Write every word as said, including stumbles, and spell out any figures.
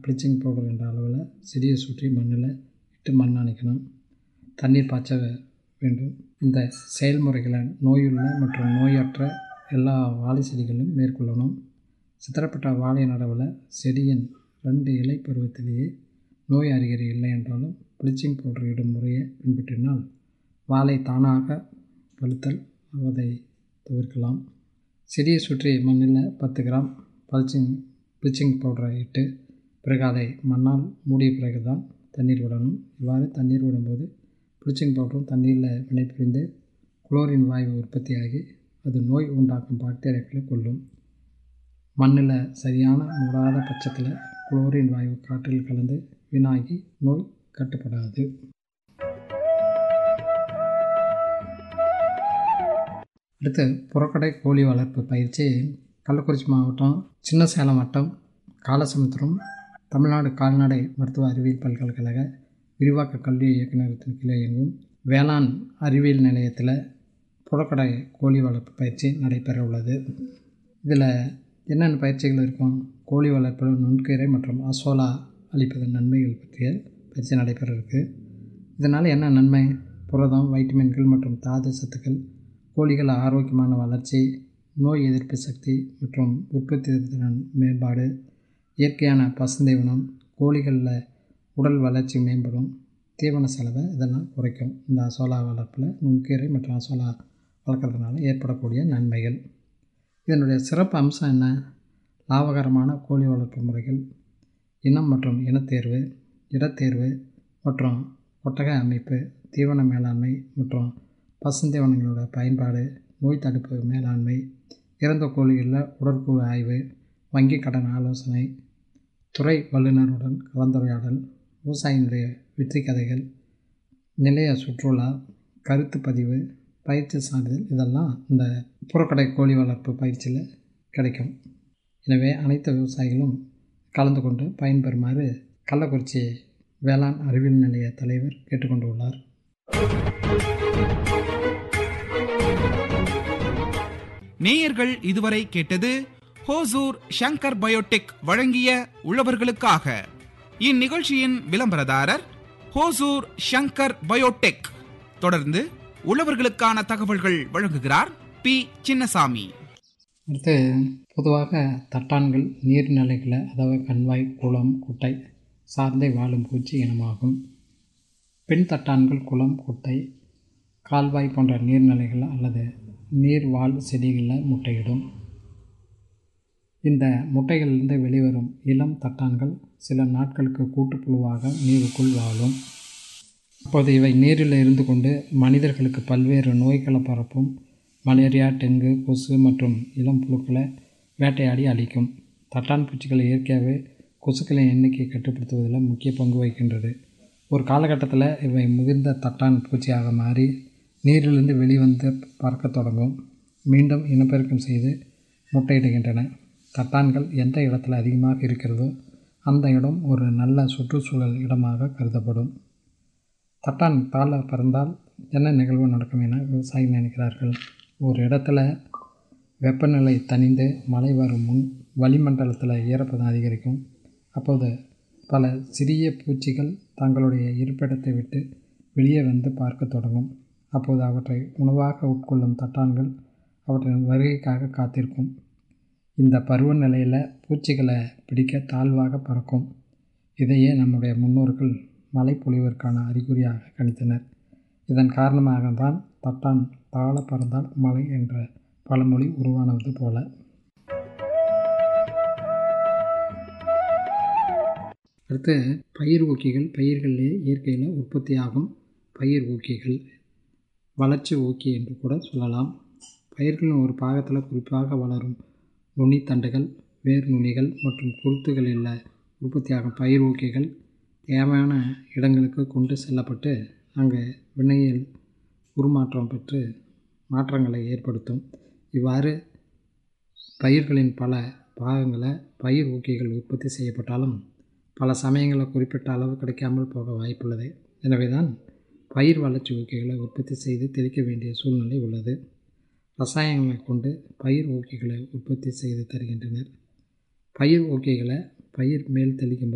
Bleaching powder என்ற அளவில் செடியை சுற்றி மண்ணில் இட்டு மண் அணைக்கணும். தண்ணீர் பாய்ச்ச வேண்டும். இந்த செயல்முறைகளை நோயுள்ள மற்றும் நோயற்ற எல்லா வாழை செடிகளும் மேற்கொள்ளணும். சித்திரப்பட்ட வாழை நடவில் செடியின் ரெண்டு இலை பருவத்திலேயே நோய் அறிகுறி இல்லை என்றாலும் ப்ளீச்சிங் பவுடர் இடும் முறையை பின்பற்றினால் வாழை தானாக பழுத்தல் ஆவதை தவிர்க்கலாம். செடியை சுற்றி மண்ணில் பத்து கிராம் பல்ச்சிங் ப்ளீச்சிங் பவுடரை இட்டு பிறகு அதை மண்ணால் மூடிய பிறகு தான் தண்ணீர் விடணும். இவ்வாறு தண்ணீர் விடும்போது ப்ளீச்சிங் பவுடரும் தண்ணீரில் வினைபுரிந்து குளோரின் வாயு உற்பத்தியாகி அது நோய் உண்டாக்கும் பாக்டீரியாக்களை கொல்லும். மண்ணில் சரியான மூடாத பட்சத்தில் குளோரின் வாயு காற்றில் கலந்து வீணாகி நோய் கட்டுப்படாது. அடுத்து புறக்கடை கோழி வளர்ப்பு பயிற்சி கள்ளக்குறிச்சி மாவட்டம் சின்னசேலம் வட்டம் காலசமுத்திரம் தமிழ்நாடு கால்நடை மருத்துவ அறிவியல் பல்கலைக்கழக விரிவாக்க கல்வி இயக்குநரகத்தின் கீழே இயங்கும் வேளாண் அறிவியல் நிலையத்தில் புறக்கடை கோழி வளர்ப்பு பயிற்சி நடைபெற உள்ளது. இதில் என்னென்ன பயிற்சிகள் இருக்கும்? கோழி வளர்ப்பில் நுண்கீரை மற்றும் அசோலா அளிப்பதன் நன்மைகள் பற்றிய பயிற்சி நடைபெற இருக்குது. இதனால் என்ன நன்மை? புரதம், வைட்டமின்கள் மற்றும் தாது சத்துக்கள், கோழிகள் ஆரோக்கியமான வளர்ச்சி, நோய் எதிர்ப்பு சக்தி மற்றும் உற்பத்தி திறன் மேம்பாடு, இயற்கையான பசுந்தீவனம், கோழிகளில் உடல் வளர்ச்சி மேம்படும், தீவன செலவை இதெல்லாம் குறைக்கும். இந்த அசோலா வளர்ப்பில் நுண்கீரை மற்றும் அசோலா வளர்க்குறதுனால ஏற்படக்கூடிய நன்மைகள். இதனுடைய சிறப்பு அம்சம் என்ன? லாபகரமான கோழி வளர்ப்பு முறைகள், இனம் மற்றும் இனத்தேர்வு, இடத்தேர்வு மற்றும் கொட்டகை அமைப்பு, தீவன மேலாண்மை மற்றும் பசுந்தீவனங்களோட பயன்பாடு, நோய் தடுப்பு மேலாண்மை, இறந்த கோழிகளில் உடற்கூறு ஆய்வு, வங்கி கடன் ஆலோசனை, துறை வல்லுநருடன் கலந்துரையாடல், விவசாயினுடைய வெற்றி கதைகள், நிலைய சுற்றுலா, கருத்து பதிவு, பயிற்சி சான்றிதழ் இதெல்லாம் இந்த புறக்கடை கோழி வளர்ப்பு பயிற்சியில் கிடைக்கும். எனவே அனைத்து விவசாயிகளும் கலந்து கொண்டு பயன்பெறுமாறு கள்ளக்குறிச்சி வேளாண் அறிவியல் நிலைய தலைவர் கேட்டுக்கொண்டுள்ளார். நேயர்கள் இதுவரை கேட்டது ஹோசூர் ஷங்கர் பயோடெக் வழங்கிய உழவர்களுக்காக. இந்நிகழ்ச்சியின் விளம்பரதாரர் ஹோசூர் ஷங்கர் பயோடெக். தொடர்ந்து உழவர்களுக்கான தகவல்கள் வழங்குகிறார் பி சின்னசாமி. அடுத்து பொதுவாக தட்டான்கள் நீர்நிலைகளை, அதாவது கண்வாய், குளம், குட்டை சார்ந்தே வாழும் பூச்சி இனமாகும். பெண் தட்டான்கள் குளம், குட்டை, கால்வாய் போன்ற நீர்நிலைகள் அல்லது நீர்வாழ் செடிகளில் முட்டையிடும். இந்த முட்டைகளிலிருந்து வெளிவரும் இளம் தட்டான்கள் சில நாட்களுக்கு கூட்டுப்புழுவாக நீருக்குள் வாழும். அப்போது இவை நீரில் இருந்து கொண்டு மனிதர்களுக்கு பல்வேறு நோய்களை பரப்பும். மலேரியா, டெங்கு, கொசு மற்றும் இளம் புழுக்களை வேட்டையாடி அழிக்கும். தட்டான் பூச்சிகள் இயற்கையாகவே கொசுக்களின் எண்ணிக்கையை கட்டுப்படுத்துவதில் முக்கிய பங்கு வகிக்கின்றது. ஒரு காலகட்டத்தில் இவை முதிர்ந்த தட்டான் பூச்சியாக மாறி நீரிலிருந்து வெளிவந்து பறக்க தொடங்கும். மீண்டும் இனப்பெருக்கம் செய்து முட்டையிடுகின்றன. தட்டான்கள் எந்த இடத்துல அதிகமாக இருக்கிறதோ அந்த இடம் ஒரு நல்ல சுற்றுச்சூழல் இடமாக கருதப்படும். தட்டான் தாழ பறந்தால் என்ன நிகழ்வு நடக்கும் என விவசாயிகள் நினைக்கிறார்கள். ஒரு இடத்துல வெப்பநிலை தணிந்து மழை வரும் முன் வளிமண்டலத்தில் ஈரப்பதம் அதிகரிக்கும். அப்போது பல சிறிய பூச்சிகள் தங்களுடைய இருப்பிடத்தை விட்டு வெளியே வந்து பார்க்க தொடங்கும். அப்போது அவற்றை உணவாக உட்கொள்ளும் தட்டான்கள் அவற்றின் வருகைக்காக காத்திருக்கும். இந்த பருவநிலையில் பூச்சிகளை பிடிக்க தாழ்வாக பறக்கும். இதையே நம்முடைய முன்னோர்கள் மழை பொழிவதற்கான அறிகுறியாக கணித்தனர். இதன் காரணமாக தான் தட்டான் தாழ பறந்தால் மழை என்ற பழமொழி உருவானது போல. அடுத்து பயிர் ஊக்கிகள். பயிர்களிலே இயற்கையில் உற்பத்தியாகும் பயிர் ஊக்கிகள், வளர்ச்சி ஊக்கி என்று கூட சொல்லலாம். பயிர்களின் ஒரு பாகத்தில் குறிப்பாக வளரும் நுனித்தண்டுகள், வேர் நுனிகள் மற்றும் குருத்துகளில் உற்பத்தியாகும் பயிர் ஊக்கிகள் தேவையான இடங்களுக்கு கொண்டு செல்லப்பட்டு அங்கே வினையில் உருமாற்றம் பெற்று மாற்றங்களை ஏற்படுத்தும். இவ்வாறு பயிர்களின் பல பாகங்களை பயிர் ஊக்கிகள் உற்பத்தி செய்யப்பட்டாலும் பல சமயங்களில் குறிப்பிட்ட அளவு கிடைக்காமல் போக வாய்ப்புள்ளது. எனவே தான் பயிர் வளர்ச்சி ஊக்கிகளை உற்பத்தி செய்து தெளிக்க வேண்டிய சூழ்நிலை உள்ளது. ரசாயனங்களை கொண்டு பயிர் ஊக்கிகளை உற்பத்தி செய்து தருகின்றனர். பயிர் ஊக்கிகளை பயிர் மேல் தெளிக்கும்